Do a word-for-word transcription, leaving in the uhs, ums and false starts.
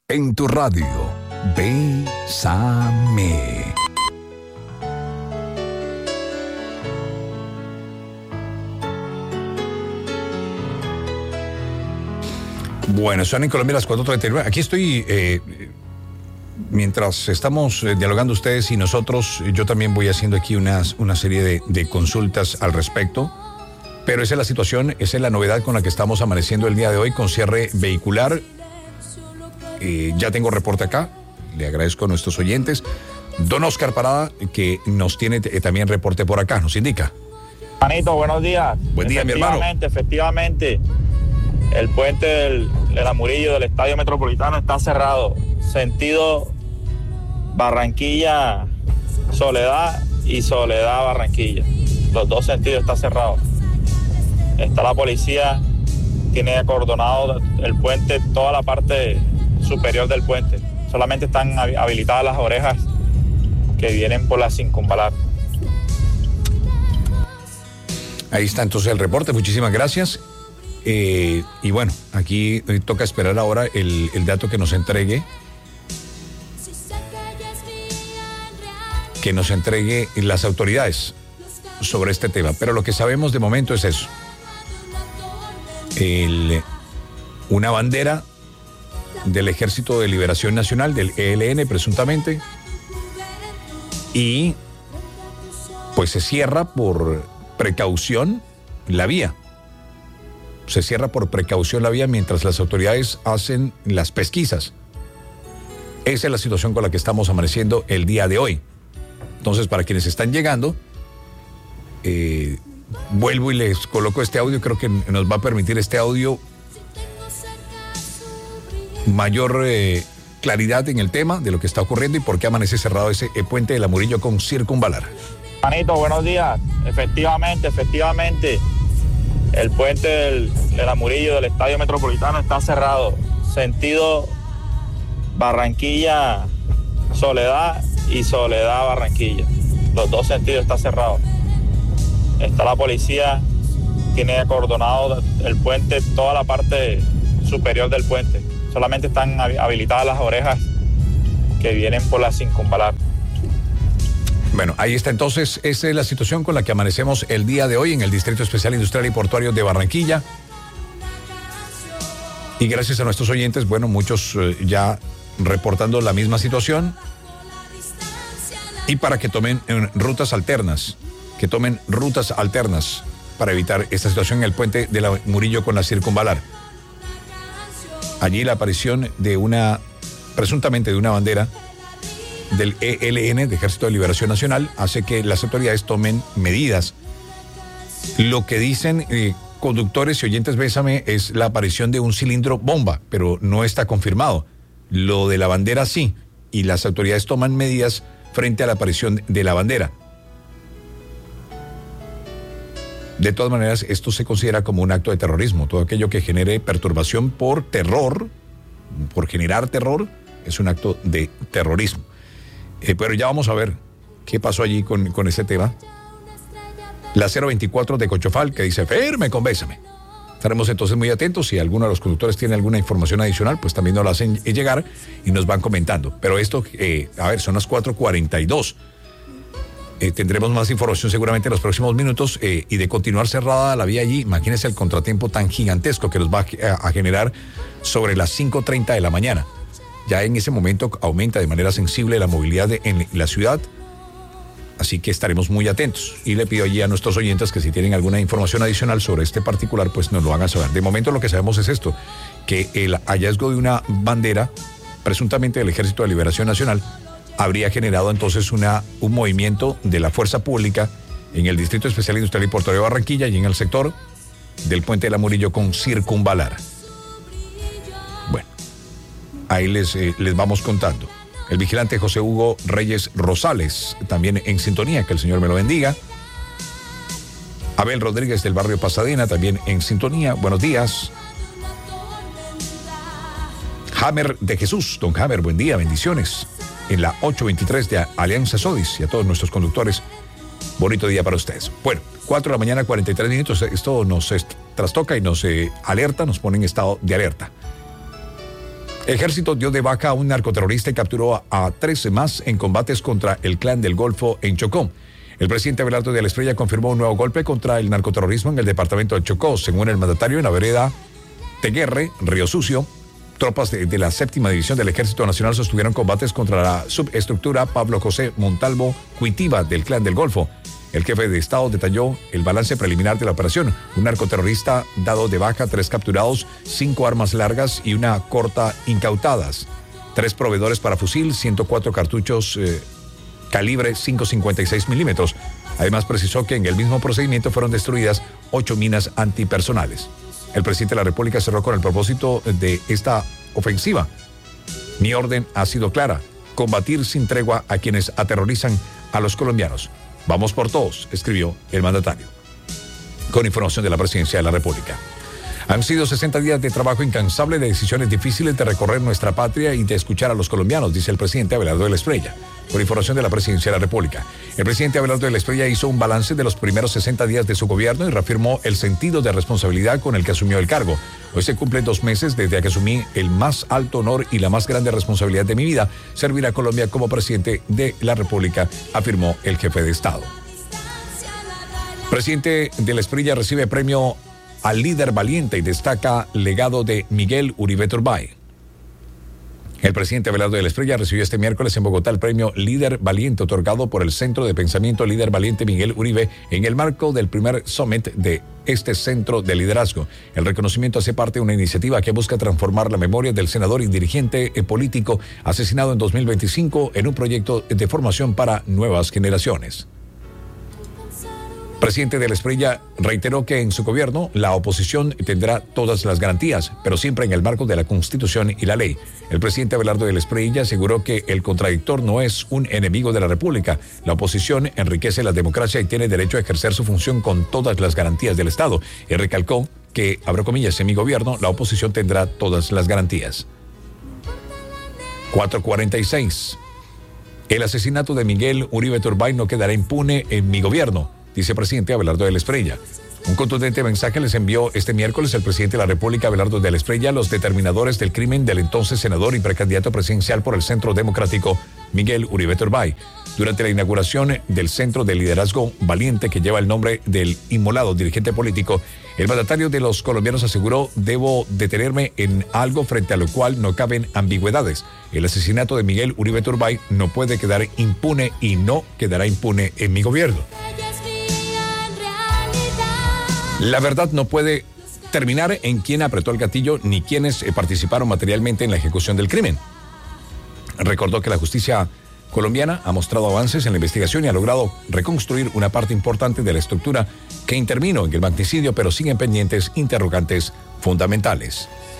En tu radio, Bésame. Bueno, son en Colombia las cuatro treinta y nueve. Aquí estoy, eh, mientras estamos eh, dialogando ustedes y nosotros, yo también voy haciendo aquí unas, una serie de, de consultas al respecto. Pero esa es la situación, esa es la novedad con la que estamos amaneciendo el día de hoy, con cierre vehicular. Eh, ya tengo reporte acá, le agradezco a nuestros oyentes. Don Oscar Parada, que nos tiene eh, también reporte por acá, nos indica. Manito, buenos días. Buen día, mi hermano. Efectivamente, efectivamente, el puente del, de la Murillo del Estadio Metropolitano está cerrado. Sentido Barranquilla, Soledad y Soledad, Barranquilla. Los dos sentidos están cerrados. Está la policía, tiene acordonado el puente, toda la parte superior del puente. Solamente están habilitadas las orejas que vienen por la circunvalar. Ahí está entonces el reporte, muchísimas gracias. Eh, y bueno, aquí eh, toca esperar ahora el, el dato que nos entregue, que nos entregue las autoridades sobre este tema. Pero lo que sabemos de momento es eso. El, una bandera del Ejército de Liberación Nacional, del E L N presuntamente, y pues se cierra por precaución la vía. Se cierra por precaución la vía mientras las autoridades hacen las pesquisas. Esa es la situación con la que estamos amaneciendo el día de hoy. Entonces, para quienes están llegando, eh, vuelvo y les coloco este audio. Creo que nos va a permitir este audio mayor eh, claridad en el tema de lo que está ocurriendo y por qué amanece cerrado ese eh, puente de la Murillo con circunvalar. Manito, buenos días. Efectivamente, efectivamente, el puente del, de la Murillo del Estadio Metropolitano está cerrado. Sentido Barranquilla, Soledad y Soledad, Barranquilla. Los dos sentidos están cerrados. Está la policía, tiene acordonado el puente, toda la parte superior del puente. Solamente están habilitadas las orejas que vienen por la circunvalar. Bueno, ahí está entonces, esa es la situación con la que amanecemos el día de hoy en el Distrito Especial Industrial y Portuario de Barranquilla. Y gracias a nuestros oyentes, bueno, muchos eh, ya reportando la misma situación. Y para que tomen eh, rutas alternas, que tomen rutas alternas para evitar esta situación en el puente de la Murillo con la circunvalar. Allí la aparición de una, presuntamente de una bandera del E L N, de Ejército de Liberación Nacional, hace que las autoridades tomen medidas. Lo que dicen eh, conductores y oyentes Bésame es la aparición de un cilindro bomba, pero no está confirmado. Lo de la bandera sí, y las autoridades toman medidas frente a la aparición de la bandera. De todas maneras, esto se considera como un acto de terrorismo. Todo aquello que genere perturbación por terror, por generar terror, es un acto de terrorismo. Eh, pero ya vamos a ver qué pasó allí con, con ese tema. La cero veinticuatro de Cochofal, que dice, firme con Bésame. Estaremos entonces muy atentos. Si alguno de los conductores tiene alguna información adicional, pues también nos la hacen llegar y nos van comentando. Pero esto, eh, a ver, son las cuatro cuarenta y dos. Eh, tendremos más información seguramente en los próximos minutos eh, y de continuar cerrada la vía allí, imagínense el contratiempo tan gigantesco que nos va a, a generar sobre las cinco treinta de la mañana. Ya en ese momento aumenta de manera sensible la movilidad de, en la ciudad, así que estaremos muy atentos. Y le pido allí a nuestros oyentes que si tienen alguna información adicional sobre este particular, pues nos lo hagan saber. De momento lo que sabemos es esto, que el hallazgo de una bandera, presuntamente del Ejército de Liberación Nacional, habría generado entonces una, un movimiento de la fuerza pública en el Distrito Especial Industrial y Portuario de Barranquilla y en el sector del puente de la Murillo con circunvalar. Bueno, ahí les, eh, les vamos contando. El vigilante José Hugo Reyes Rosales, también en sintonía, que el Señor me lo bendiga. Abel Rodríguez del barrio Pasadena, también en sintonía. Buenos días. Hammer de Jesús, don Hammer, buen día, bendiciones. En la ocho veintitrés de Alianza Sodis y a todos nuestros conductores, bonito día para ustedes. Bueno, cuatro de la mañana, cuarenta y tres minutos, esto nos trastoca y nos eh, alerta, nos pone en estado de alerta. Ejército dio de baja a un narcoterrorista y capturó a, a trece más en combates contra el Clan del Golfo en Chocó. El presidente Abelardo de la Espriella confirmó un nuevo golpe contra el narcoterrorismo en el departamento de Chocó. Según el mandatario, en la vereda Teguerre, Río Sucio, tropas de, de la séptima división del Ejército Nacional sostuvieron combates contra la subestructura Pablo José Montalvo Cuitiva del Clan del Golfo. El jefe de Estado detalló el balance preliminar de la operación. Un narcoterrorista dado de baja, tres capturados, cinco armas largas y una corta incautadas. Tres proveedores para fusil, ciento cuatro cartuchos eh, calibre cinco punto cincuenta y seis milímetros. Además precisó que en el mismo procedimiento fueron destruidas ocho minas antipersonales. El presidente de la República cerró con el propósito de esta ofensiva. Mi orden ha sido clara: combatir sin tregua a quienes aterrorizan a los colombianos. Vamos por todos, escribió el mandatario. Con información de la Presidencia de la República. Han sido sesenta días de trabajo incansable, de decisiones difíciles, de recorrer nuestra patria y de escuchar a los colombianos, dice el presidente Abelardo de la Espriella. Con información de la Presidencia de la República. El presidente Abelardo de la Espriella hizo un balance de los primeros sesenta días de su gobierno y reafirmó el sentido de responsabilidad con el que asumió el cargo. Hoy se cumplen dos meses desde que asumí el más alto honor y la más grande responsabilidad de mi vida, servir a Colombia como presidente de la República, afirmó el jefe de Estado. Presidente de la Espriella recibe premio al líder valiente y destaca legado de Miguel Uribe Turbay. El presidente Abelardo de la Espriella recibió este miércoles en Bogotá el premio Líder Valiente otorgado por el Centro de Pensamiento Líder Valiente Miguel Uribe en el marco del primer summit de este centro de liderazgo. El reconocimiento hace parte de una iniciativa que busca transformar la memoria del senador y dirigente político asesinado en dos mil veinticinco en un proyecto de formación para nuevas generaciones. Presidente de la Espriella reiteró que en su gobierno la oposición tendrá todas las garantías, pero siempre en el marco de la Constitución y la ley. El presidente Abelardo de la Espriella aseguró que el contradictor no es un enemigo de la República. La oposición enriquece la democracia y tiene derecho a ejercer su función con todas las garantías del Estado. Y recalcó que, abro comillas, en mi gobierno la oposición tendrá todas las garantías. cuatro cuarenta y seis. El asesinato de Miguel Uribe Turbay no quedará impune en mi gobierno, dice el presidente Abelardo de la Espriella. Un contundente mensaje les envió este miércoles el presidente de la República, Abelardo de la Espriella, a los determinadores del crimen del entonces senador y precandidato presidencial por el Centro Democrático, Miguel Uribe Turbay. Durante la inauguración del Centro de Liderazgo Valiente, que lleva el nombre del inmolado dirigente político, el mandatario de los colombianos aseguró: debo detenerme en algo frente a lo cual no caben ambigüedades. El asesinato de Miguel Uribe Turbay no puede quedar impune y no quedará impune en mi gobierno. La verdad no puede terminar en quién apretó el gatillo ni quienes participaron materialmente en la ejecución del crimen. Recordó que la justicia colombiana ha mostrado avances en la investigación y ha logrado reconstruir una parte importante de la estructura que intervino en el magnicidio, pero siguen pendientes interrogantes fundamentales.